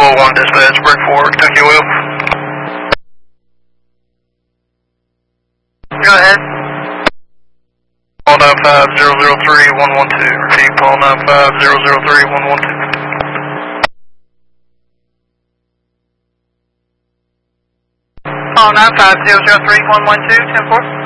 Paul 1 dispatch, break forward, Kentucky Oil. Go ahead. Paul 95003-112, repeat, Paul 95003-112. Paul 95003-112, 10-4.